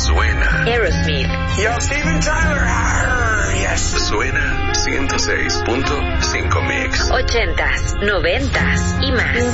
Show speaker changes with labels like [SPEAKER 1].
[SPEAKER 1] Suena
[SPEAKER 2] Aerosmith.
[SPEAKER 3] Yo, Steven Tyler. Yes.
[SPEAKER 1] Suena 106.5 Mix.
[SPEAKER 2] 80s, 90s y más.